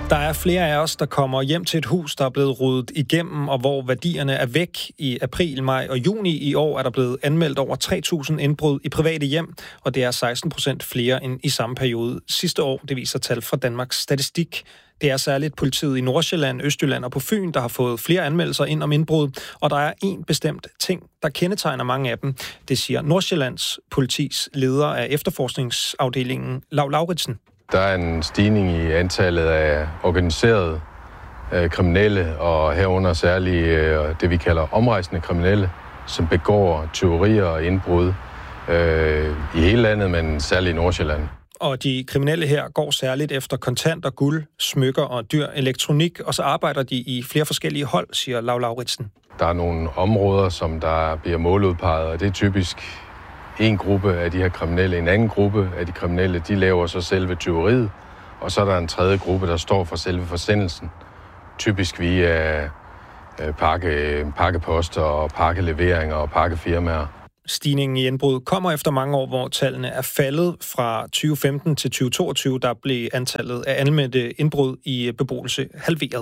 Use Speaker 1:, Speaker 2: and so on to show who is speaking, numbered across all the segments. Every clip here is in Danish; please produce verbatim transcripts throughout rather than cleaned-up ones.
Speaker 1: Der er flere af os, der kommer hjem til et hus, der er blevet ryddet igennem, og hvor værdierne er væk. I april, maj og juni i år er der blevet anmeldt over tre tusind indbrud i private hjem, og det er seksten procent flere end i samme periode sidste år. Det viser tal fra Danmarks Statistik. Det er særligt politiet i Nordsjælland, Østjylland og på Fyn, der har fået flere anmeldelser ind om indbrud, og der er en bestemt ting, der kendetegner mange af dem. Det siger Nordsjællands politis leder af efterforskningsafdelingen, Lau Lauritsen.
Speaker 2: Der er en stigning i antallet af organiserede øh, kriminelle, og herunder særligt øh, det, vi kalder omrejsende kriminelle, som begår tyverier og indbrud øh, i hele landet, men særligt i Nordsjælland.
Speaker 1: Og de kriminelle her går særligt efter kontanter, guld, smykker og dyr elektronik, og så arbejder de i flere forskellige hold, siger Lau Lauritsen.
Speaker 2: Der er nogle områder, som der bliver måludpeget, og det er typisk en gruppe af de her kriminelle. En anden gruppe af de kriminelle, de laver så selve tyveriet, og så er der en tredje gruppe, der står for selve forsendelsen. Typisk via pakke, pakkeposter og pakkeleveringer og pakkefirmaer.
Speaker 1: Stigningen i indbrud kommer efter mange år, hvor tallene er faldet fra tyve femten til tyve toogtyve. Der blev antallet af anmeldte indbrud i beboelse halveret.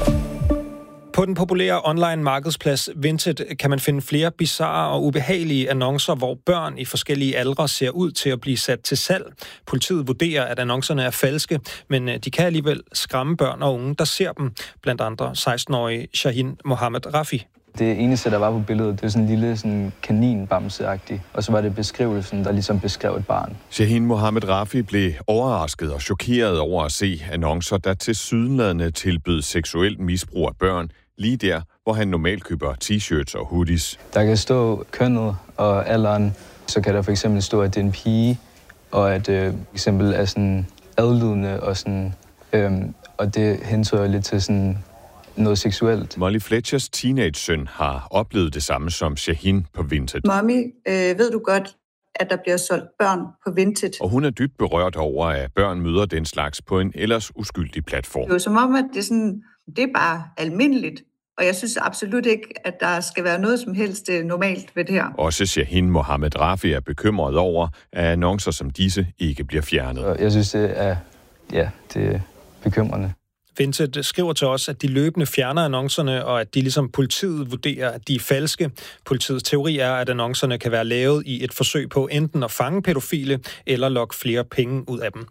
Speaker 1: På den populære online markedsplads Vinted kan man finde flere bizarre og ubehagelige annoncer, hvor børn i forskellige aldre ser ud til at blive sat til salg. Politiet vurderer, at annoncerne er falske, men de kan alligevel skræmme børn og unge, der ser dem. Blandt andre seksten-årige Shahin Mohammed Rafi.
Speaker 3: Det eneste, der var på billedet, det var sådan en lille sådan kaninbamse-agtig, og så var det beskrivelsen, der ligesom beskrev et barn.
Speaker 4: Shahin Mohammed Rafi blev overrasket og chokeret over at se annoncer, der tilsyneladende tilbød seksuelt misbrug af børn, lige der, hvor han normalt køber t-shirts og hoodies.
Speaker 3: Der kan stå kønnet og alderen, så kan der for eksempel stå, at det er en pige, og at det øh, eksempel er sådan adlydende, og, sådan, øhm, og det hentyder lidt til sådan noget seksuelt.
Speaker 4: Molly Fletchers teenage-søn har oplevet det samme som Shahin på Vinted.
Speaker 5: Mommy, øh, ved du godt, at der bliver solgt børn på Vinted?
Speaker 4: Og hun er dybt berørt over, at børn møder den slags på en ellers uskyldig platform.
Speaker 5: Det er jo som om, at det er, sådan, det er bare almindeligt. Og jeg synes absolut ikke, at der skal være noget som helst normalt ved det her.
Speaker 4: Også Shahin Mohammed Rafi er bekymret over, at annoncer som disse ikke bliver fjernet.
Speaker 3: Jeg synes, det er, ja, det er bekymrende.
Speaker 1: Vinted skriver til os, at de løbende fjerner annoncerne, og at de ligesom politiet vurderer, at de er falske. Politiets teori er, at annoncerne kan være lavet i et forsøg på enten at fange pædofile eller lokke flere penge ud af dem.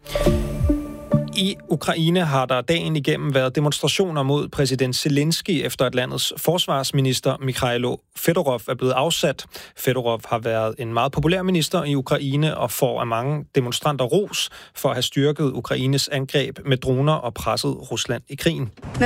Speaker 1: I Ukraine har der dagen igennem været demonstrationer mod præsident Zelensky, efter at landets forsvarsminister Mikhailo Fedorov er blevet afsat. Fedorov har været en meget populær minister i Ukraine og får af mange demonstranter ros for at have styrket Ukraines angreb med droner og presset Rusland i krigen.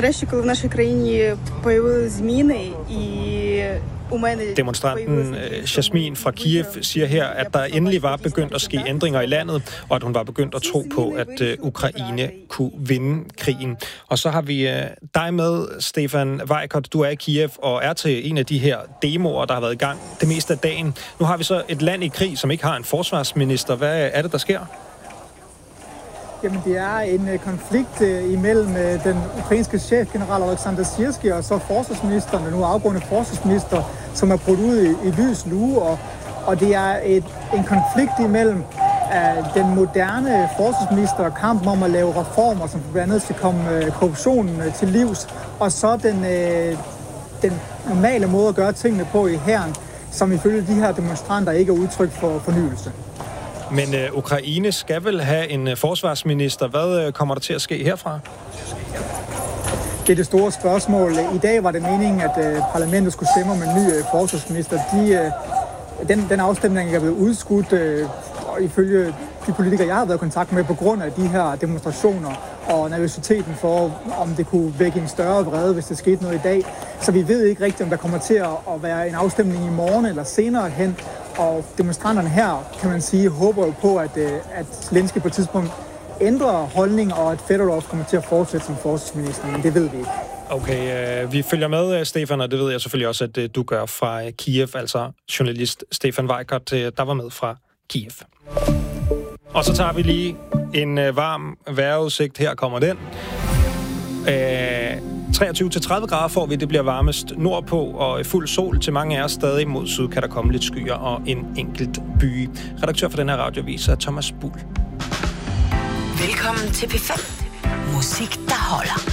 Speaker 1: Demonstranten Jasmin fra Kiev siger her, at der endelig var begyndt at ske ændringer i landet, og at hun var begyndt at tro på, at Ukraine kunne vinde krigen. Og så har vi dig med, Stefan Weikert. Du er i Kiev og er til en af de her demoer, der har været i gang det meste af dagen. Nu har vi så et land i krig, som ikke har en forsvarsminister. Hvad er det, der sker?
Speaker 6: Jamen, det er en konflikt imellem den ukrainske chefgeneral Alexander Sirski og så forsvarsministeren, den nu afgående forsvarsminister, som er brudt ud i, i lys lue. Og, og det er et, en konflikt imellem uh, den moderne forsvarsminister og kampen om at lave reformer, som blandt andet skal komme uh, korruptionen uh, til livs, og så den, uh, den normale måde at gøre tingene på i hæren, som ifølge de her demonstranter ikke er udtryk for fornyelse.
Speaker 1: Men øh, Ukraine skal vel have en øh, forsvarsminister. Hvad øh, kommer der til at ske herfra?
Speaker 6: Det er det store spørgsmål. I dag var det meningen, at øh, parlamentet skulle stemme om en ny øh, forsvarsminister. De, øh, den, den afstemning er blevet udskudt, øh, og ifølge de politikere, jeg har været i kontakt med, på grund af de her demonstrationer og nervøsiteten for, om det kunne vække en større vrede, hvis det skete noget i dag. Så vi ved ikke rigtigt, om der kommer til at være en afstemning i morgen eller senere hen. Og demonstranterne her, kan man sige, håber jo på, at, at Zelensky på et tidspunkt ændrer holdning, og at Fedorov kommer til at fortsætte som forsvarsminister, men det ved vi ikke.
Speaker 1: Okay, øh, vi følger med, Stefan, og det ved jeg selvfølgelig også, at øh, du gør fra Kiev, altså journalist Stefan Weikert, øh, der var med fra Kiev. Og så tager vi lige en øh, varm vejrudsigt. Her kommer den. Øh, treogtyve til tredive grader får vi, det bliver varmest nordpå, og fuld sol til mange af os. Stadig mod syd kan der komme lidt skyer og en enkelt by. Redaktør for den her radioavis er Thomas Buhl.
Speaker 7: Velkommen til P fem. Musik, der holder.